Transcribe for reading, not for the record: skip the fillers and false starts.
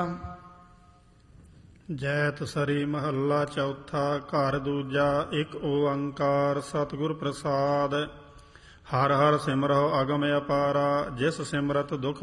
ਜੈਤ ਸਰੀ ਮਹੱਲਾ ਚੌਥਾ। ਘਰ ਦੂਜਾ। ਇੱਕ ਓੰਕਾਰ ਸਤਿਗੁਰ ਪ੍ਰਸਾਦ। ਹਰ ਹਰ ਸਿਮਰਹੁ ਅਗਮ ਅਪਾਰਾ। ਜਿਸ ਸਿਮਰਤ ਦੁਖ